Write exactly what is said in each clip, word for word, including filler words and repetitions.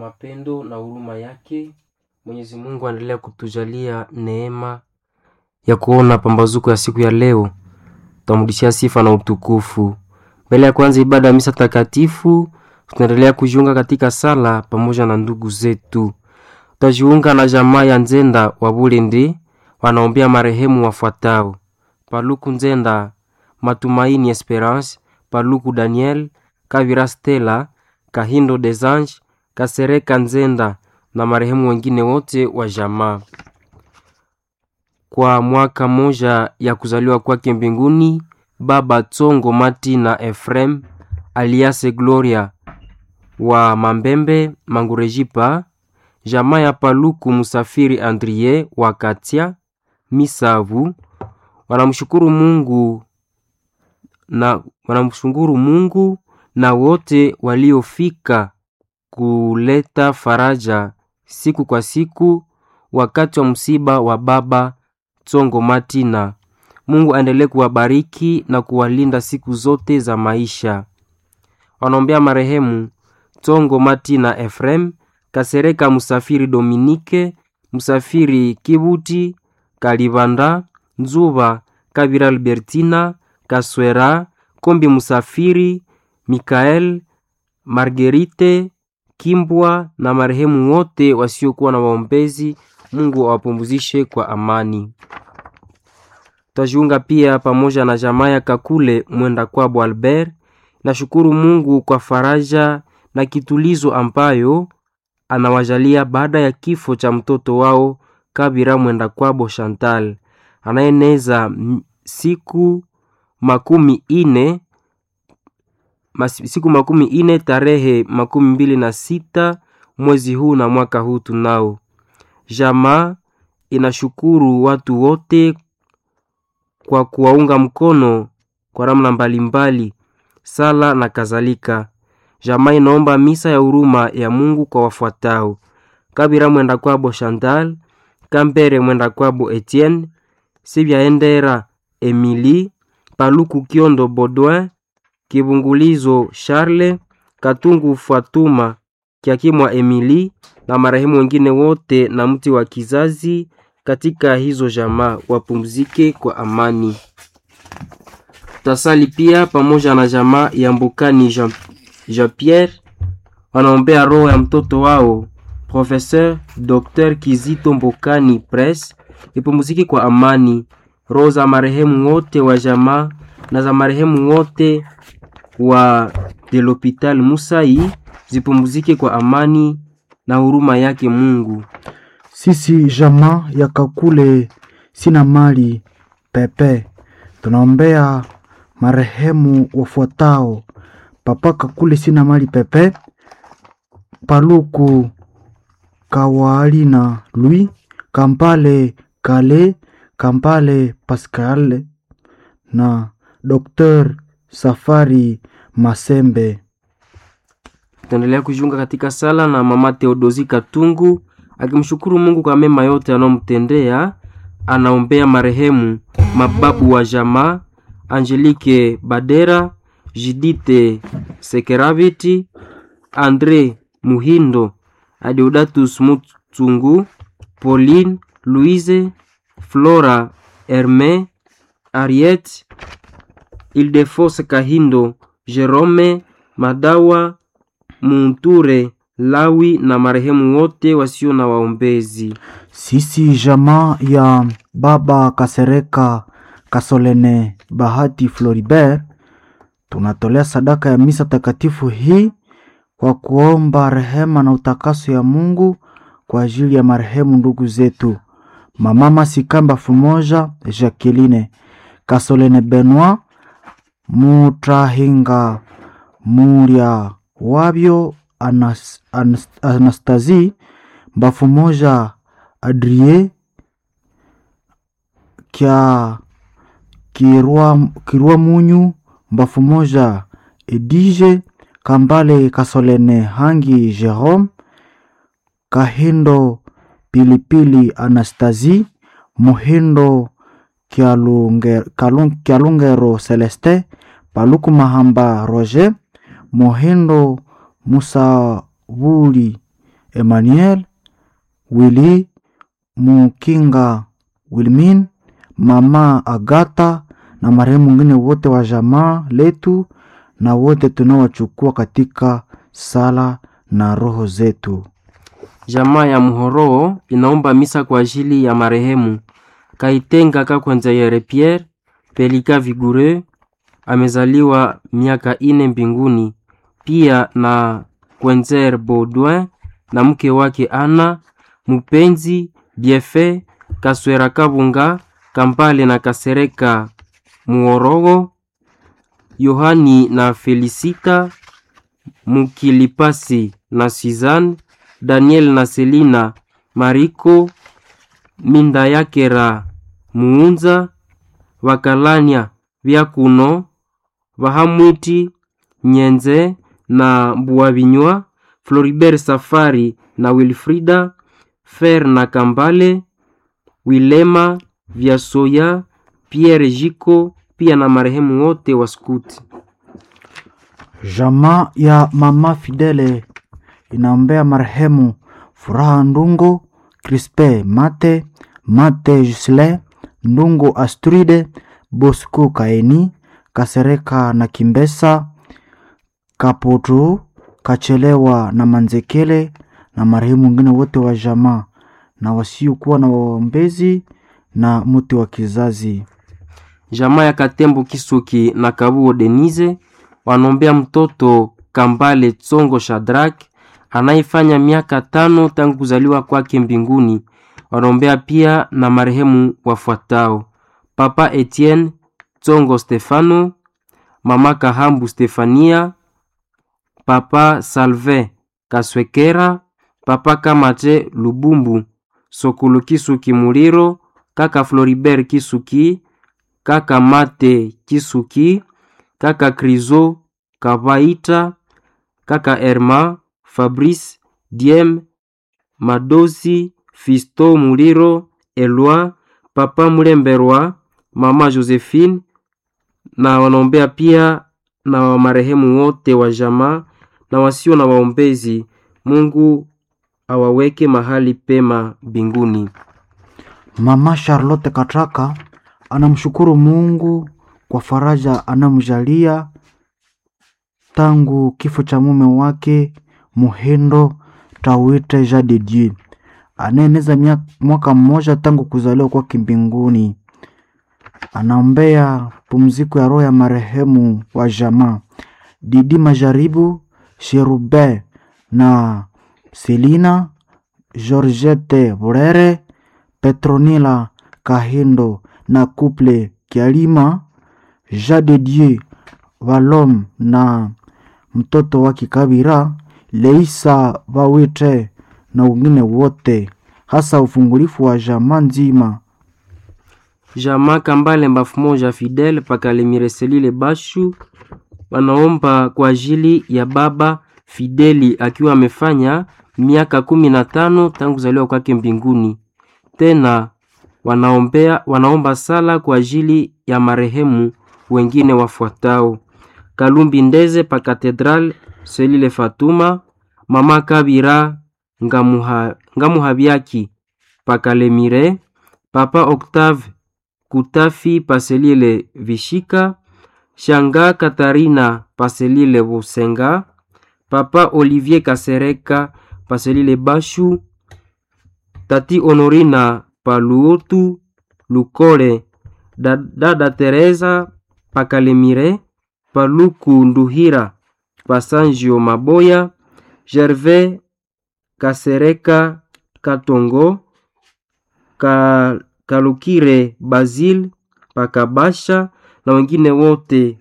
mapendo na huruma yake, Mwenyezi Mungu aendelea kutujalia neema ya kuona pambazuko ya siku ya leo. Tutamrudishia sifa na utukufu. Mbele ya kwanza ibada ya misa takatifu, tunaendelea kujiunga katika sala pamoja na ndugu zetu. Tutajiunga na jamaa ya Nzenda wa Bulindi, wanaombea marehemu wafuatao: Paluku Nzenda, Matumaini Esperance, Paluku Daniel, Kavira Stella, Kahindo des Anges, Kasereka Nzenda na marehemu wengine wote wa jamaa. Kwa mwaka moja ya kuzaliwa kwake mbinguni, Baba Tsongo Mati na Efrem alias Gloria wa Mambembe Mangurejipa, jamaa ya Paluku Musafiri Andrie wa Katia Misavu, wanamshukuru Mungu na wanamshukuru Mungu na wote waliofika kuleta faraja siku kwa siku wakati wa msiba wa Baba Tsongo Matina. Mungu aendelee kuwabariki na kuwalinda siku zote za maisha. Wanaombea marehemu Tsongo Matina Efrem, Kasereka Musafiri Dominique, Musafiri Kibuti, Kalibanda, Nzuba, Kabira Albertina, Kaswera, Kombi Musafiri, Mikael, Marguerite, Kimbwa na marehemu wote wasiokuwa na waombezi. Mungu awapumzishe kwa amani. Tutajiunga pia pamoja na jamaa ya Kakule Mwenda Kwabo Albert. Nashukuru Mungu kwa faraja na kitulizo ambayo anawajalia baada ya kifo cha mtoto wao Kabira Mwenda Kwabo Chantal, anayeneza siku makumi ine Mas, siku makumi ine tarehe makumi mbili na sita mwezi huu na mwaka huu tunao. Jamaa inashukuru watu wote kwa kuwaunga mkono kwa namna mbalimbali, sala na kadhalika. Jamaa inaomba misa ya huruma ya Mungu kwa wafuatao: Kabira Mwenda Kwabo Chantal, Kambere Mwenda Kwabo Etienne, Sibya Endera Emily, Paluku Kiondo Baudouin, Kibungulizo Charles, Katungu Fatuma, Kiakimwa Emily na marehemu wengine wote na mti wa kizazi katika hizo jamaa wapumzike kwa amani. Tasali pia pamoja na jamaa ya Mbukani Jean, Jean Pierre, wanaombea roho ya mtoto wao Professeur Docteur Kizito Mbukani Press ipumzike kwa amani. Roho za marehemu wote wa jamaa na za marehemu wote wa de l'Hopital Musai zipumzike kwa amani na huruma yake Mungu. Sisi jamaa ya Kakule Sina Mali Pepe tunaombea marehemu wafuatao: Papa Kakule Sina Mali Pepe, Paluku Kawalina Louis, Kampale Kale, Kampale Pascal na Docteur Safari Masembe. Tunaendelea kujiunga katika sala na Mama Theodosi Katungu akimshukuru Mungu kwa mema yote anomtendea. Anaombea marehemu mababu wa jamaa Angelique Badera, Jidite Sekeraviti, Andre Muhindo, Adeodatus Mutsungu, Pauline, Louise, Flora, Herme, Ariette, Ildefos Kahindo, Jerome, Madawa, Munture, Lawi na marehemu wote wasio na waombezi. Sisi jamaa ya Baba Kasereka Kasolene Bahati Floribert tunatolea sadaka ya misa takatifu hii kwa kuomba rehema na utakaso ya Mungu kwa ajili ya marehemu ndugu zetu Mama Masikamba Fumoja Jacqueline, Kasolene Benoit, Mutrahinga Muria Wabyo Anas, Anas, Anastasie Bafumoja Adrie Kia Kirwa, Kirwa Munyu Bafumoja Edije Kambale Kasolene Hangi Jerome, Kahindo Pilipili Anastasie, Muhindo Kialungero, Kialungero Celeste, Paluku Mahamba Roger, Muhindo Musa Wuli Emmanuel, Willy Mukinga, Wilmin, mama Agata na marehemu wengine wote wa jamaa letu na wote tunawachukua katika sala na roho zetu. Jamaa ya Muhoroo inaomba misa kwa ajili ya marehemu Kaitenga Kakwenzaire Pierre Pelika Vigure, amezaliwa miaka ine mbinguni. Pia na Kwenzer Baudouin na mke wake Ana, Mupenzi Biefe Kaswera Kabunga Kampale na Kasereka Muhoroo, Yohani na Felicita Mukilipasi na Suzanne, Daniel na Selina Mariko Minda Yakera Muunza, Wakalania Vyakuno Vahamwiti Nyenze na Mbuabinywa, Floribert Safari na Wilfrida Fer na Kambale, Wilema Vyasoya, Pierre Jiko, pia na marehemu wote wa skuti. Jamaa ya mama Fidele inaombea marehemu Furaha Ndungo, Crispe Mate, Mate Jusle, Ndungo Astride, Bosco Kaeni, Kasereka na Kimbesa, Kapoto, Kachelewa na Manzekele na marehemu wengine wote wa jamaa na wasiokuwa na waombezi na mti wa kizazi. Jamaa ya Katembo Kisuki na Kabuo Denise wanombea mtoto Kambale Tsongo Shadrack anaifanya miaka tano tangu kuzaliwa kwake mbinguni. Wanombea pia na marehemu wafuatao: Papa Etienne Tsongo Stefano, Mama Kahambu Stefania, Papa Salve Kaswekera, Papa Kamate Lubumbu, Sokolo Kisuki Muliro, Kaka Floribert Kisuki, Kaka Mate Kisuki, Kaka Krizo Kabaita, Kaka Erma, Fabrice Diem, Madosi, Fisto Muliro, Eloi, Papa Mulemberwa, Mama Josephine, na wanaombea pia na marehemu wote wa jamaa na wasio na waombezi. Mungu awaweke mahali pema mbinguni. Mama Charlotte Katraka anamshukuru Mungu kwa faraja anamjalia tangu kifo cha mume wake Muhendo Tawite Jadidi, anaeneza mwaka mmoja tangu kuzaliwa kwake mbinguni. Anaombea pumziko ya roho ya marehemu wa jamaa Didi Majaribu, Sherube na Selina, Georgette Burere, Petronila Kahindo na Couple Kialima, Jadedieu Valom na mtoto wake Kabira, Leisa Bawite na wengine wote, hasa ufungulifu wa jamaa nzima. Jamaa Kambale Mbafu Moja Fidel Pakalemire Selile Bashu wanaomba kwa ajili ya baba Fideli akiwa amefanya miaka kumi na tano tangu kuzaliwa kwake mbinguni. Tena wanaombea wanaomba sala kwa ajili ya marehemu wengine wafuatao: Kalumbi Ndeze pa Katedral Selile Fatuma, Mama Kabira Ngamuha Ngamuhabiaki pa Kalemire, Papa Octave Kutafi Paselile Vishika, Shanga Katarina Paselile Busenga, Papa Olivier Kasereka Paselile Bashu, Tati Honorina Paluotu Lukole, Dada Teresa Pakalemire, Paluku Nduhira Pasanjio Maboya, Gervais Kasereka Katongo, Ka, Kalukire Basil Pakabasha na wengine wote.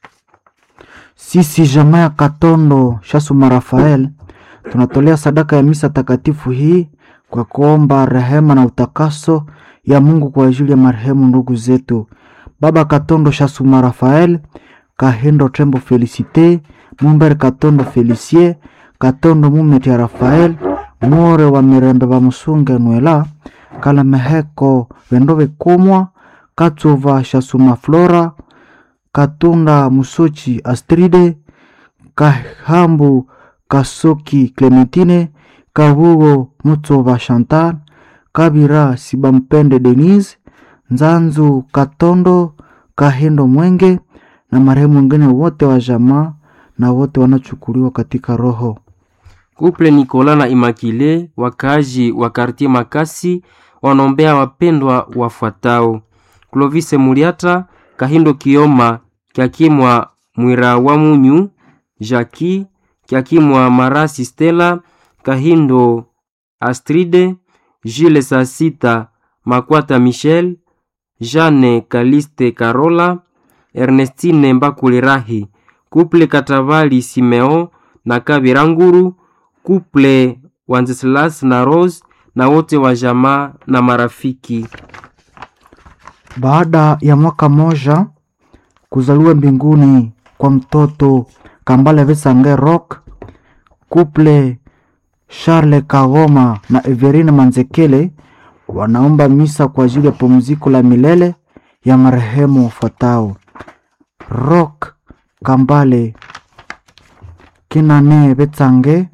Sisi jamaa ya Katondo Shasuma Rafael tunatolea sadaka ya misa takatifu hii kwa kuomba rehema na utakaso ya Mungu kwa ajili ya marehemu ndugu zetu Baba Katondo Shasuma Rafael, Kahindo Tembo Felicite, Mumber Katondo Felicie, Katondo Mumeti ya Rafael, More wa Mirembe wa Musunge Nwela, Kalameheko Vendove Kumwa, Katsuva Shasuma Flora, Katunda Musochi Astride, Kahambu Kasoki Clementine, Kabugo Mutsoba Chantal, Kabira Sibampende Denise, Nzanzu Katondo, Kahindo Mwenge na marehemu wengine wote wa jamaa na wote wanachukuliwa katika roho. Couple Nicolas na Immaculée, wakaji wa quartier Makasi, wanombea wapendwa wafuatao: Clovis Muliata, Kahindo Kioma, Kyakimwa Mwira wa Munyu, Jackie, Kyakimwa Marasi Stella, Kahindo Astride, Jules Sasita, Makwata Michel, Jeanne Kaliste Carola, Ernestine Mbakulirahi, Couple Katavali Simeo na Kabiranguru, Couple Wenceslas na Rose na wote wa jamaa na marafiki. Baada ya mwaka moja kuzaliwa mbinguni kwa mtoto Kambale Visange Rock, Couple Charles Kagoma na Everine Manzekele wanaomba misa kwa ajili ya pumziko la milele ya marehemu wafuatao: Rock Kambale Kinane Betsange,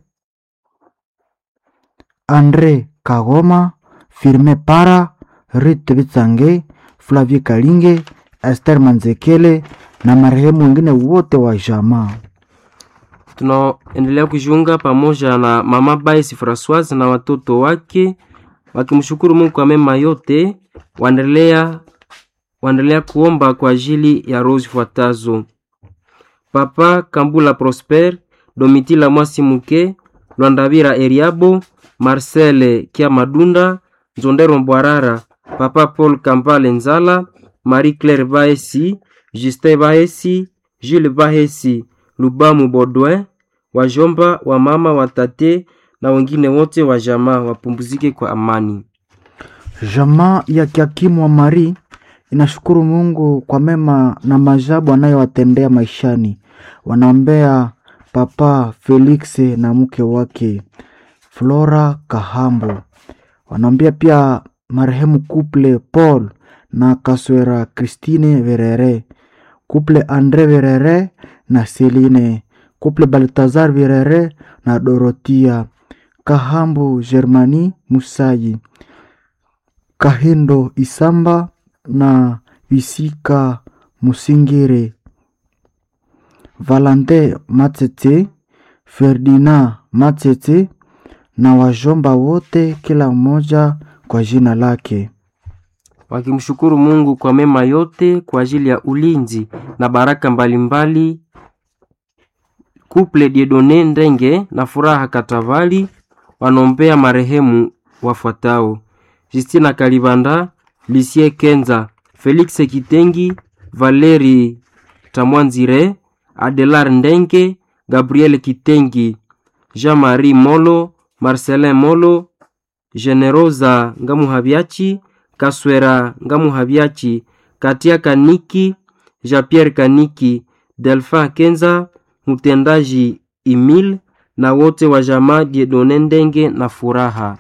Andre Kagoma, Firme Para, Rite Betsange, Flavie Kalinge, Esther Manzekele na marehemu wengine wote wa jamaa. Tunaendelea kujiunga pamoja na mama Baisi Françoise na watoto wake wakimshukuru Mungu kwa mema yote. Waendelea waendelea kuomba kwa ajili ya Rose fuatazo: Papa Kambula Prosper, Domitila Mwasimuke, Lwandabira Eriabo, Marcel Kiamadunda, Nzondero Mbwarara, Papa Paul Kambale Nzala, Marie Claire Baesi, Justin Baesi, Jules Baesi, Lubamu Baudouin, wajomba wa mama watate na wengine wote wa jamaa wapumzike kwa amani. Jamaa ya Kyakimu wa Marie inashukuru Mungu kwa mema na maajabu anayowatendea maishani. Wanaombea Papa Felix na mke wake Flora Kahambo. Wanaombea pia marehemu Couple Paul na Kaswera Christine Verere, Couple Andre Verere na Celine, Couple Baltazar Verere na Dorotia Kahambo, Germani Musayi, Kahindo Isamba na Visika Musingire, Valente Matete, Ferdinand Matete na wajomba wote kila mmoja kwa jina lake. Wakimshukuru Mungu kwa mema yote kwa ajili ya ulinzi na baraka mbalimbali. Couple Dieudonné Ndenge na Furaha Katavali wanombea marehemu wafuatao: Justina Kalibanda, Lucie Kenza, Felix Kitengi, Valeri Tamwanzire, Adelar Ndenge, Gabriel Kitengi, Jean-Marie Molo, Marcelin Molo, Generosa Ngamuhabiachi, Kaswera Ngamuhabiachi, Katia Kaniki, Jean-Pierre Kaniki, Delphin Kenza, Mtendaji Emile na wote wa jamaa Dieudonné Ndenge na Furaha.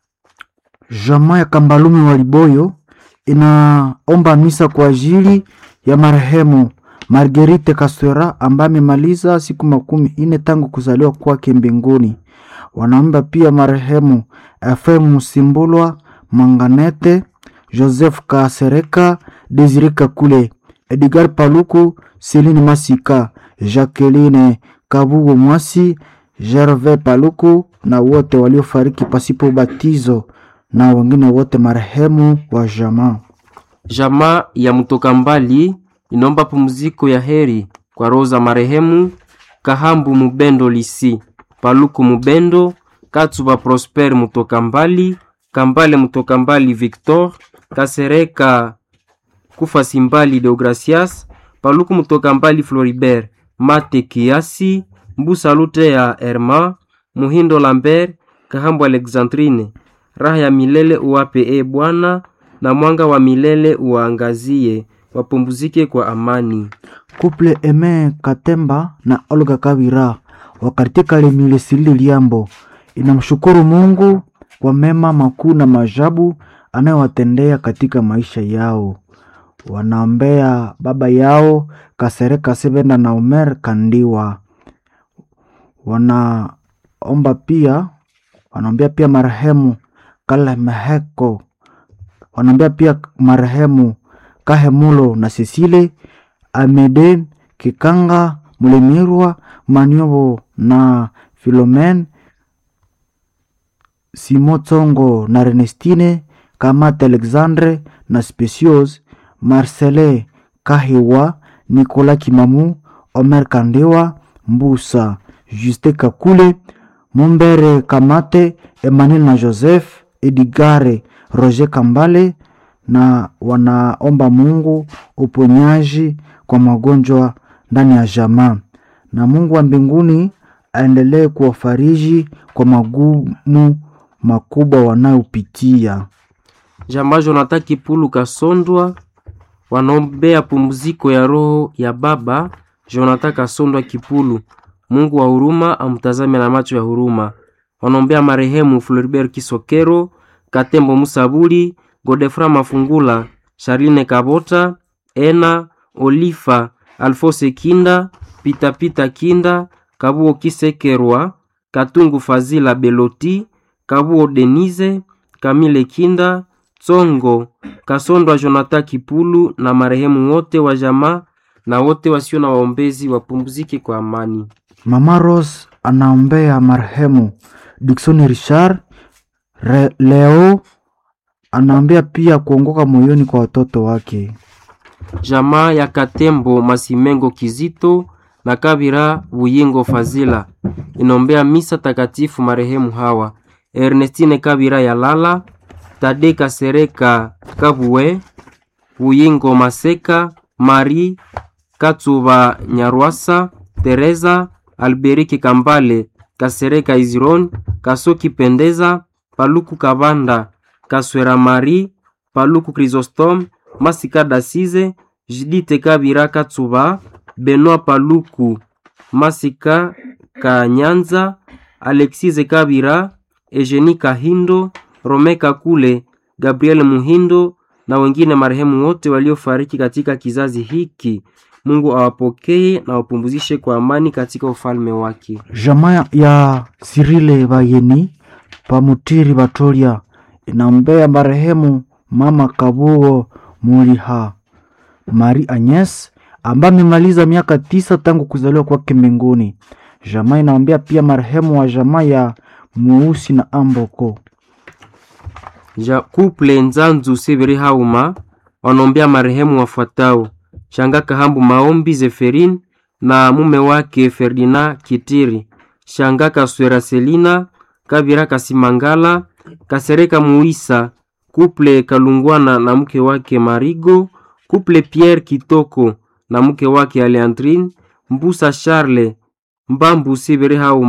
Jamaa ya Kambalumi wa Liboyo inaomba misa kwa ajili ya marehemu Marguerite Kaswera ambaye amemaliza siku makumi ine tangu kuzaliwa kwake mbinguni. Wanaomba pia marehemu Efrem Musimbulwa Manganete, Joseph Kasereka, Desire Kakule, Edgar Paluku, Celine Masika, Jacqueline Kabugo Mwasi, Gervais Paluku na wote waliofariki pasipo batizo na wengine wote marehemu wa jamaa. Jamaa ya Mutoka Mbali inomba pumziko ya heri kwa roza marehemu Kahambu Mubendo Lisi, Paluku Mubendo, Katsuba Prosper Mutoka Mbali, Kambale Mutoka Mbali Victor, Kasereka Kufa Simbali Deogracias, Paluku Mutoka Mbali Floribert, Mate Kiasi, Mbusa Lute ya Herma, Muhindo Lambert, Kahambu Alexandrine. Raha ya milele uwape e Bwana, na mwanga wa milele uangazie, wapumzike kwa amani. Couple Eme Katemba na Olga Kabira wakatika Lemile Sili Liambo inamshukuru Mungu kwa mema makuu na maajabu anayowatendea katika maisha yao. Wanaombea baba yao Kasereka Sebenda na Omer Kandiwa. Wanaomba pia Wanaombea pia marehemu Kale Meheko. Wanaombea pia marehemu Kahemulo na Cecile Amede Kikanga Mulemirwa Maniobo na Filomen Simotsongo na Renestine Kamate Alexandre na Specios Marcele Kahiwa Nicolas Kimamu Omer Kandewa Mbusa Juste Kakule Mumbere Kamate Emmanuel na Joseph Edigare Roger Kambale, na wanaomba Mungu uponyaji kwa magonjwa ndani ya jamaa, na Mungu wa mbinguni aendelee kuwafariji kwa magumu makubwa wanayopitia. Jamaa Jonathan Kipulu Kasondwa wanaombea pumziko ya roho ya baba Jonathan Kasondwa Kipulu. Mungu wa huruma amtazame na macho ya huruma. Wanaombea marehemu Floribert Kisokero, Katembo Musabuli, Godefra Mafungula, Charline Kabota, Ena Olifa, Alfose Kinda, Pita Pita Kinda, Kabuo Kisekerwa, Katungu Fazila Beloti, Kabuo Denise, Kamile Kinda, Tsongo Kasondwa Jonathan Kipulu na marehemu wote wa jamaa na wote wasio na waombezi wapumzike kwa amani. Mama Rose anaombea marehemu Dickson Richard Re, Leo anaombea pia kuongoka moyoni kwa watoto wake. Jamaa ya Katembo Masimengo Kizito na Kabira Buyingo Fazila inaombea misa takatifu marehemu hawa: Ernestine Kabira ya Lala, Tade Kasereka Kabuwe, Buyingo Maseka, Marie Katsuba Nyarwasa, Teresa Alberiki Kambale, Kasereka Iziron, Kasoki Pendeza, Paluku Kabanda, Kaswera Marie, Paluku Chrysostom, Masika Dasize, Jidite Kabira Katsuba, Benoit Paluku, Masika Kanyanza, Alexise Kabira, Eugenie Kahindo, Romeka Kule, Gabriel Muhindo na wengine marehemu wote waliofariki katika kizazi hiki. Mungu awapokee na wapumzishe kwa amani katika ufalme wake. Jamaa ya Sirile Bayeni Pamutiri Batolia inaombea marehemu Mama Kabuo Muliha Marie Agnes ambaye amemaliza miaka tisa tangu kuzaliwa kwake mbinguni. Jamaa inaombea pia marehemu wa jamaa ya Mweusi na Amboko. Ja couple Nzanzu Severi Hauma wanaombea marehemu wafuatao: Shanga Kahambu Maombi Zeferin na mume wake Ferdinand Kitiri, Shanga Kaswera Selina, Kabira Kasimangala, Kasereka Muisa, couple Kalungwana na mke wake Marigo, couple Pierre Kitoko na mke wake Aleandrine, Mbusa Charles, Mbambu Severi Hauma